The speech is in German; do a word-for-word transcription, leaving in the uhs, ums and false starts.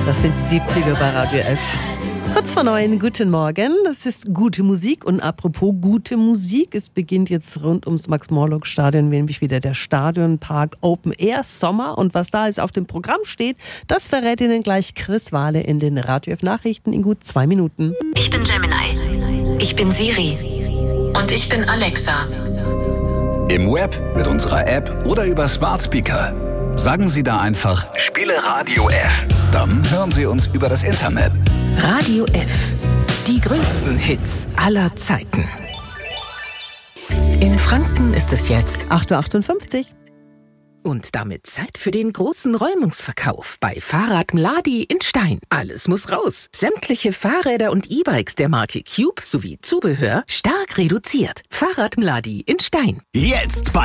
Das sind die siebziger bei Radio F. Kurz vor neun, guten Morgen. Das ist gute Musik. Und apropos gute Musik, es beginnt jetzt rund ums Max-Morlock-Stadion, nämlich wieder der Stadionpark Open Air Sommer. Und was da alles auf dem Programm steht, das verrät Ihnen gleich Chris Wahle in den Radio F Nachrichten in gut zwei Minuten. Ich bin Gemini. Ich bin Siri. Und ich bin Alexa. Im Web, mit unserer App oder über Smart Speaker. Sagen Sie da einfach, spiele Radio F. Dann hören Sie uns über das Internet. Radio F. Die größten Hits aller Zeiten. In Franken ist es jetzt acht Uhr achtundfünfzig. Und damit Zeit für den großen Räumungsverkauf bei Fahrrad Mladi in Stein. Alles muss raus. Sämtliche Fahrräder und E-Bikes der Marke Cube sowie Zubehör stark reduziert. Fahrrad Mladi in Stein. Jetzt bei